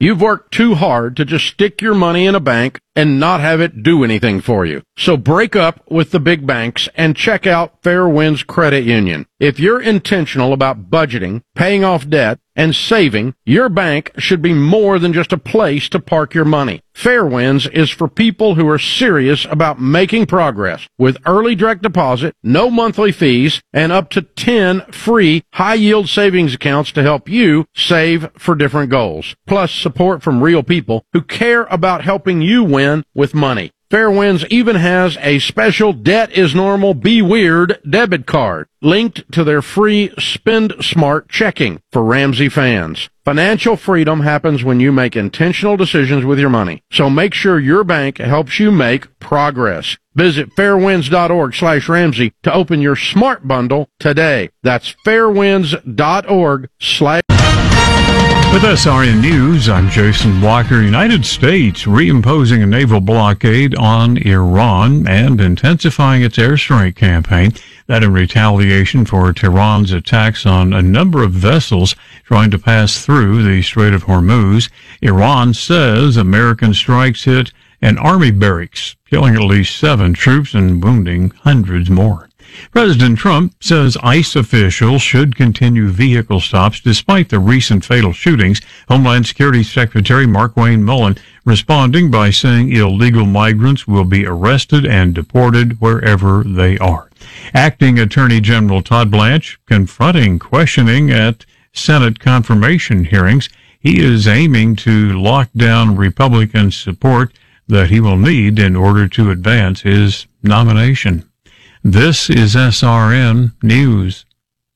You've worked too hard to just stick your money in a bank and not have it do anything for you. So break up with the big banks and check out Fairwinds Credit Union. If you're intentional about budgeting, paying off debt, and saving, your bank should be more than just a place to park your money. Fairwinds is for people who are serious about making progress with early direct deposit, no monthly fees, and up to 10 free high-yield savings accounts to help you save for different goals. Plus support from real people who care about helping you win with money. Fairwinds even has a special Debt is Normal, Be Weird debit card linked to their free Spend Smart checking for Ramsey fans. Financial freedom happens when you make intentional decisions with your money. So make sure your bank helps you make progress. Visit fairwinds.org/Ramsey to open your smart bundle today. That's fairwinds.org/. With SRN News, I'm Jason Walker. United States reimposing a naval blockade on Iran and intensifying its airstrike campaign. That in retaliation for Tehran's attacks on a number of vessels trying to pass through the Strait of Hormuz. Iran says American strikes hit an army barracks, killing at least 7 troops and wounding hundreds more. President Trump says ICE officials should continue vehicle stops despite the recent fatal shootings. Homeland Security Secretary Markwayne Mullin responding by saying illegal migrants will be arrested and deported wherever they are. Acting Attorney General Todd Blanche confronting questioning at Senate confirmation hearings. He is aiming to lock down Republican support that he will need in order to advance his nomination. This is SRN News.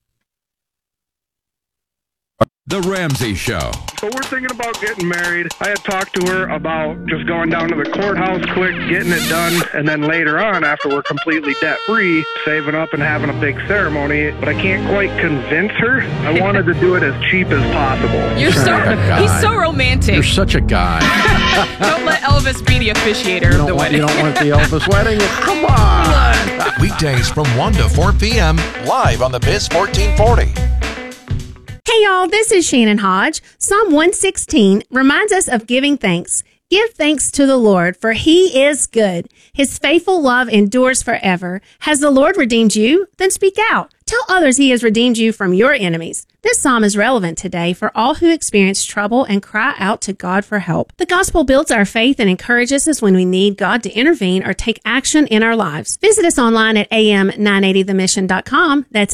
The Ramsey Show. So we're thinking about getting married. I had talked to her about just going down to the courthouse quick, getting it done, and then later on, after we're completely debt-free, saving up and having a big ceremony. But I can't quite convince her. I wanted to do it as cheap as possible. He's so romantic. You're such a guy. Don't let Elvis be the officiator of the wedding. You don't want the Elvis wedding? Come on. Weekdays from 1 to 4 p.m. live on the Biz 1440. Hey y'all, this is Shannon Hodge. Psalm 116 reminds us of giving thanks. Give thanks to the Lord, for he is good. His faithful love endures forever. Has the Lord redeemed you? Then speak out. Tell others he has redeemed you from your enemies. This psalm is relevant today for all who experience trouble and cry out to God for help. The gospel builds our faith and encourages us when we need God to intervene or take action in our lives. Visit us online at am980themission.com. That's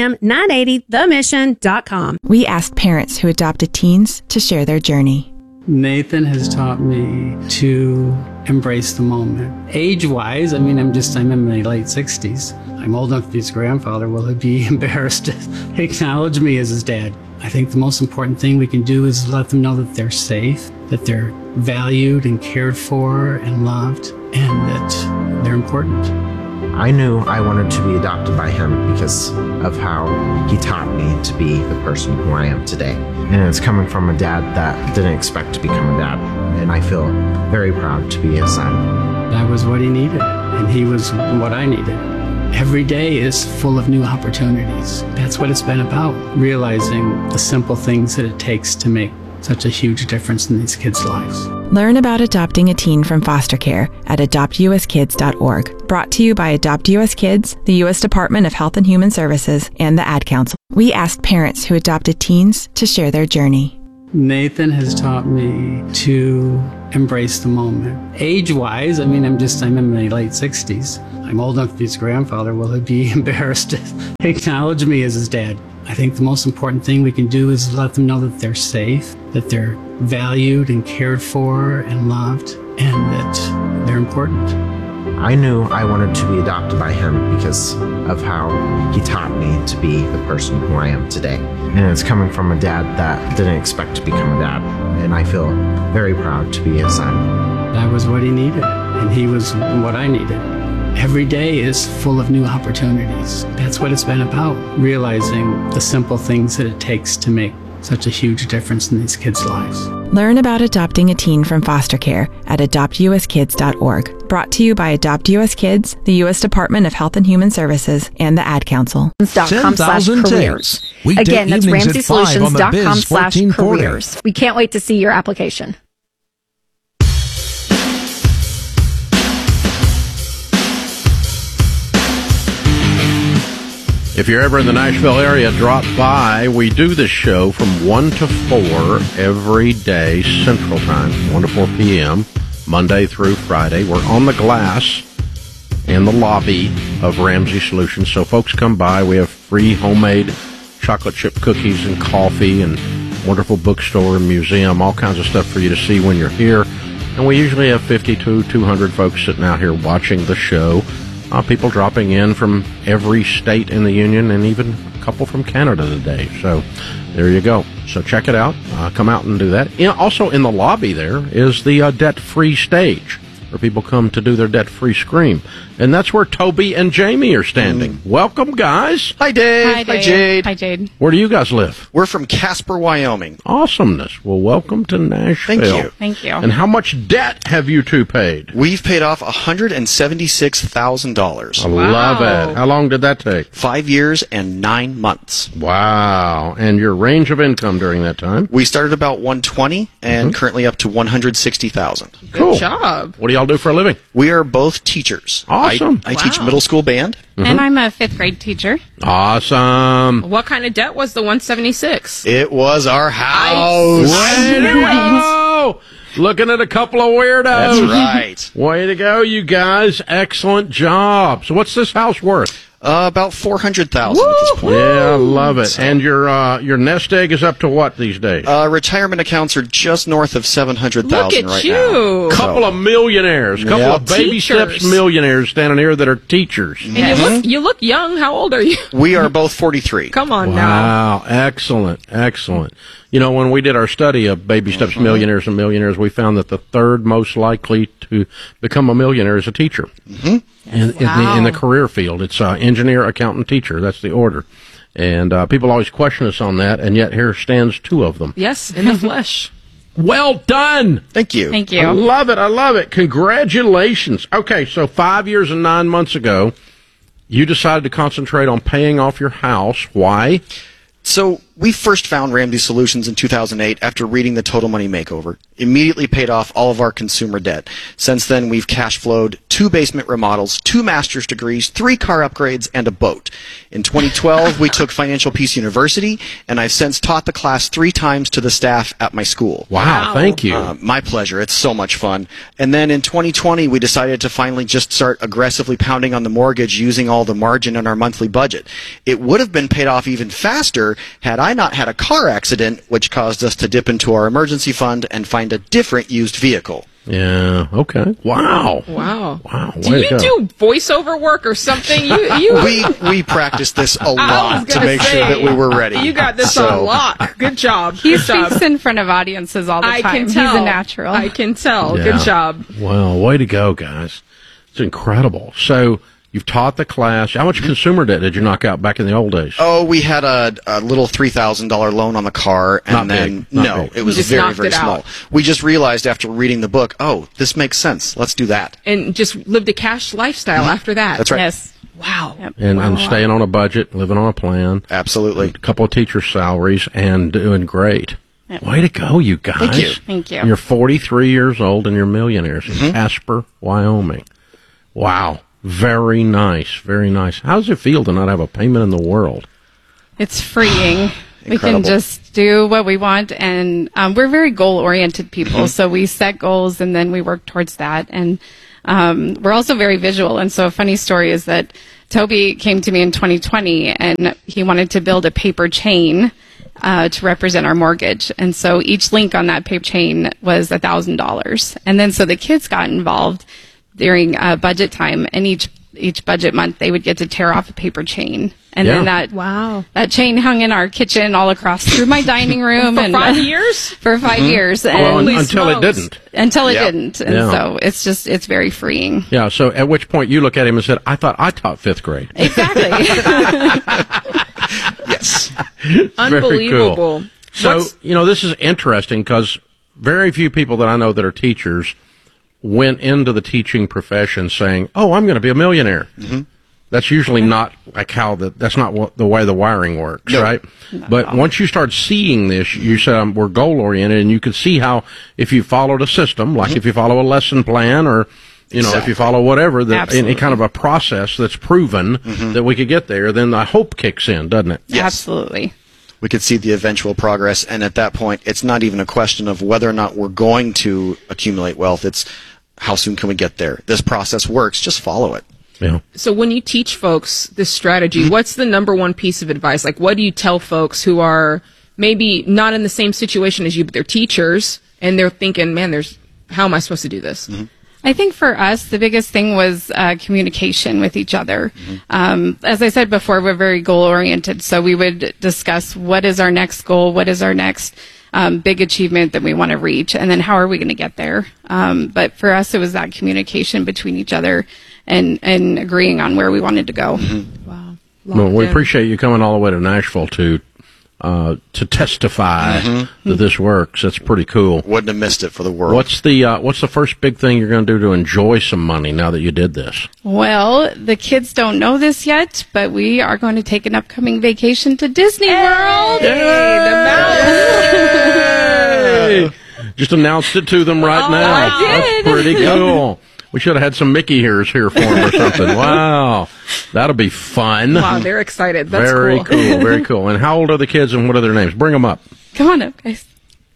am980themission.com. We asked parents who adopted teens to share their journey. Nathan has taught me to embrace the moment. Age-wise, I'm in my late 60s. I'm old enough to be his grandfather. Will he be embarrassed to acknowledge me as his dad? I think the most important thing we can do is let them know that they're safe, that they're valued and cared for and loved, and that they're important. I knew I wanted to be adopted by him because of how he taught me to be the person who I am today. And it's coming from a dad that didn't expect to become a dad. And I feel very proud to be his son. I was what he needed, and he was what I needed. Every day is full of new opportunities. That's what it's been about, realizing the simple things that it takes to make such a huge difference in these kids' lives. Learn about adopting a teen from foster care at adoptuskids.org. Brought to you by Adopt US Kids, the U.S. Department of Health and Human Services, and the Ad Council. We asked parents who adopted teens to share their journey. Nathan has taught me to embrace the moment. Age-wise, I'm in my late 60s. I'm old enough to be his grandfather. Will he be embarrassed to acknowledge me as his dad? I think the most important thing we can do is let them know that they're safe, that they're valued and cared for and loved, and that they're important. I knew I wanted to be adopted by him because of how he taught me to be the person who I am today. And it's coming from a dad that didn't expect to become a dad. And I feel very proud to be his son. I was what he needed, and he was what I needed. Every day is full of new opportunities. That's what it's been about, realizing the simple things that it takes to make such a huge difference in these kids' lives. Learn about adopting a teen from foster care at adoptuskids.org. Brought to you by Adopt U.S. Kids, the U.S. Department of Health and Human Services, and the Ad Council. 10,000 Again, that's RamseySolutions.com/careers. We can't wait to see your application. If you're ever in the Nashville area, drop by. We do this show from 1 to 4 every day, Central Time, 1 to 4 p.m., Monday through Friday. We're on the glass in the lobby of Ramsey Solutions. So folks come by. We have free homemade chocolate chip cookies and coffee and wonderful bookstore and museum, all kinds of stuff for you to see when you're here. And we usually have 50 to 200 folks sitting out here watching the show. People dropping in from every state in the union and even a couple from Canada today. So there you go. So check it out. Come out and do that. Also in the lobby there is the debt-free stage where people come to do their debt-free scream. And that's where Toby and Jamie are standing. Welcome, guys. Hi, Dave. Hi, Jade. Hi, Jade. Where do you guys live? We're from Casper, Wyoming. Awesomeness. Well, welcome to Nashville. Thank you. Thank you. And how much debt have you two paid? We've paid off $176,000. I love it. How long did that take? 5 years and 9 months. Wow. And your range of income during that time? We started about 120 and currently up to 160,000. Cool. Good job. What do y'all do for a living? We are both teachers. Awesome. I teach middle school band. And I'm a 5th grade teacher. Awesome. What kind of debt was the 176? It was our house. Way to go! Looking at a couple of weirdos. That's right. Way to go, you guys. Excellent job. So what's this house worth? About 400,000 at this point. Yeah, I love it. And your nest egg is up to what these days? Retirement accounts are just north of 700,000 right you. now. Couple of millionaires, couple of baby Teachers. steps millionaires standing here that are teachers. And you look young. How old are you? We are both 43. Come on now. Wow, excellent, excellent. You know, when we did our study of baby steps millionaires and millionaires, we found that the third most likely to become a millionaire is a teacher. In the career field, it's engineer, accountant, teacher. That's the order. And people always question us on that, and yet here stands two of them. Yes, in the flesh. Well done. Thank you. Thank you. I love it. I love it. Congratulations. Okay, so 5 years and 9 months ago, you decided to concentrate on paying off your house. Why? So we first found Ramsey Solutions in 2008 after reading the Total Money Makeover. Immediately paid off all of our consumer debt. Since then, we've cash flowed 2 basement remodels, 2 master's degrees, 3 car upgrades, and a boat. In 2012, we took Financial Peace University, and I've since taught the class 3 times to the staff at my school. Wow. Thank you. My pleasure. It's so much fun. And then in 2020, we decided to finally just start aggressively pounding on the mortgage using all the margin in our monthly budget. It would have been paid off even faster had I not had a car accident, which caused us to dip into our emergency fund and find a different used vehicle. Yeah, okay. Wow. Wow. Do you do voiceover work or something? We practiced this a lot to make sure that we were ready. You got this on lock. Good job. He speaks in front of audiences all the time. I can tell. He's a natural. I can tell. Yeah. Good job. Well, way to go, guys. It's incredible. So you've taught the class. How much consumer debt did you knock out back in the old days? Oh, we had a little $3,000 loan on the car, and it was very, very small. We just realized after reading the book, oh, this makes sense. Let's do that. And just lived a cash lifestyle after that. That's right. Yes. Wow. Yep. And staying on a budget, living on a plan. Absolutely. A couple of teacher salaries and doing great. Yep. Way to go, you guys. Thank you. Thank you. And you're 43 years old and you're millionaires in Casper, Wyoming. Wow. Very nice. Very nice. How does it feel to not have a payment in the world? It's freeing. We can Incredible. just do what we want, and we're very goal-oriented people, so we set goals and then we work towards that. And we're also very visual, and so a funny story is that Toby came to me in 2020, and he wanted to build a paper chain to represent our mortgage. And so each link on that paper chain was $1,000. And then so the kids got involved during budget time, and each budget month they would get to tear off a paper chain, and then that chain hung in our kitchen all across through my dining room for 5 years. For 5 years, and until it didn't. And so it's very freeing. Yeah. So at which point you look at him and said, "I thought I taught 5th grade." Exactly. Yes. Unbelievable. Very cool. So, this is interesting because very few people that I know that are teachers went into the teaching profession saying, "Oh, I'm going to be a millionaire." Mm-hmm. That's usually not like that's not the way the wiring works, right? But once you start seeing this, you said we're goal oriented, and you can see how if you followed a system, like if you follow a lesson plan, or if you follow whatever, any kind of a process that's proven that we could get there, then the hope kicks in, doesn't it? Yes. Absolutely. We could see the eventual progress, and at that point, it's not even a question of whether or not we're going to accumulate wealth. It's how soon can we get there? This process works. Just follow it. Yeah. So when you teach folks this strategy, what's the number one piece of advice? Like, what do you tell folks who are maybe not in the same situation as you, but they're teachers, and they're thinking, man, how am I supposed to do this? Mm-hmm. I think for us, the biggest thing was communication with each other. As I said before, we're very goal-oriented, so we would discuss what is our next goal, what is our next big achievement that we want to reach, and then how are we going to get there. But for us, it was that communication between each other and agreeing on where we wanted to go. Mm-hmm. Wow. Well, we appreciate you coming all the way to Nashville to testify that this works. That's pretty cool. Wouldn't have missed it for the world. What's the first big thing you're going to do to enjoy some money now that you did this? Well, the kids don't know this yet, but we are going to take an upcoming vacation to Disney World. Yay! Just announced it to them right now. I did. That's pretty cool. We should have had some Mickey ears here for them or something. Wow. That'll be fun. Wow, they're excited. That's very cool. Very cool. And how old are the kids and what are their names? Bring them up. Come on up, guys.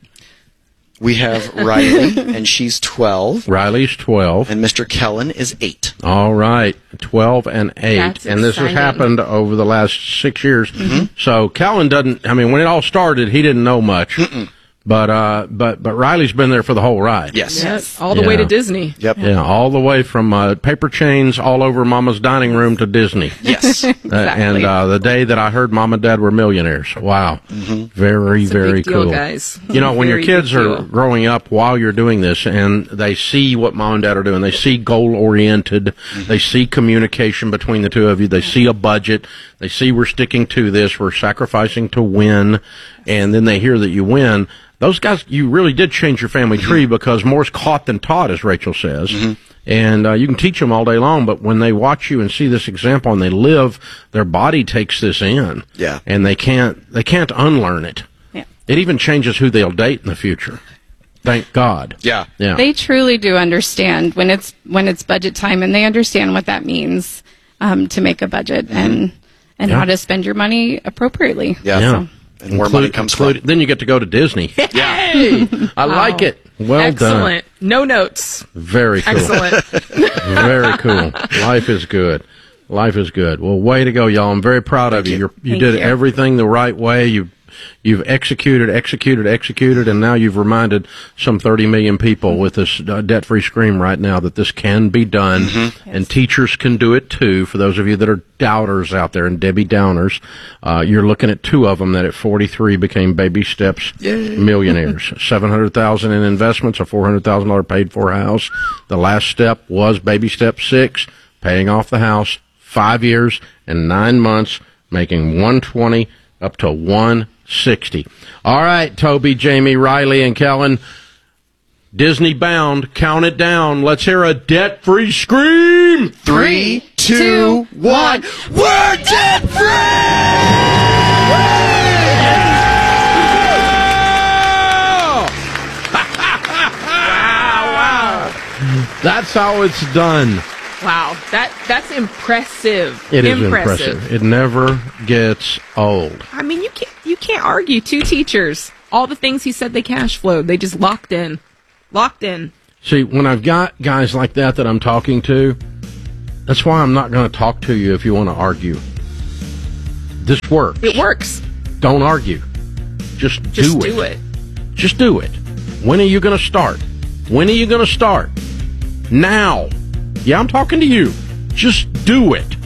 We have Riley, and she's 12. Riley's 12. And Mr. Kellen is 8. All right. 12 and 8. That's and this has exciting. happened over the last 6 years. So Kellen when it all started, he didn't know much. But Riley's been there for the whole ride. Yes. All the way to Disney. Yep. Yeah, all the way from paper chains all over Mama's dining room to Disney. Yes. And the day that I heard Mom and Dad were millionaires. Wow. Very, It's a very big deal, cool. guys. When your Very kids big are deal. growing up while you're doing this and they see what Mom and Dad are doing, they see goal-oriented, they see communication between the two of you, they see a budget, they see we're sticking to this, we're sacrificing to win, and then they hear that you win. Those guys, you really did change your family tree because more's caught than taught, as Rachel says. And you can teach them all day long, but when they watch you and see this example and they live, their body takes this in. Yeah. And they can't unlearn it. Yeah. It even changes who they'll date in the future. Thank God. Yeah. Yeah. They truly do understand when it's budget time, and they understand what that means to make a budget and how to spend your money appropriately. Yeah. Yeah. And where money comes from. Then you get to go to Disney. Hey! I like it. Well Excellent. done. No notes. Very cool. Excellent. Very cool. Life is good. Life is good. Well, way to go, y'all. I'm very proud of you. You did everything the right way. You've executed, and now you've reminded some 30 million people with this debt-free scream right now that this can be done, and teachers can do it too. For those of you that are doubters out there and Debbie Downers, you're looking at two of them that at 43 became baby steps millionaires. $700,000 in investments, a $400,000 paid-for house. The last step was baby step 6, paying off the house, 5 years and 9 months, making $120 up to $160. All right, Toby, Jamie, Riley, and Kellen, Disney bound. Count it down. Let's hear a debt-free scream. 3, 2, 1. We're Wow. That's how it's done. Wow. That's impressive. It is impressive. It never gets old. I mean, you can't argue. Two teachers. All the things he said they cash flowed. They just locked in. Locked in. See, when I've got guys like that I'm talking to, that's why I'm not going to talk to you if you want to argue. This works. It works. Don't argue. Just do it. Just do it. When are you going to start? When are you going to start? Now. Yeah, I'm talking to you. Just do it.